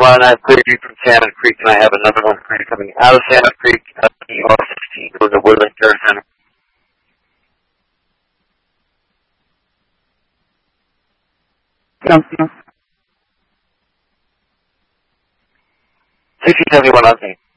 and I have Gregory from Salmon Creek, and I have another one for you coming out of Salmon Creek, ER16, going to Woodland Care Center. No. 6071 on me.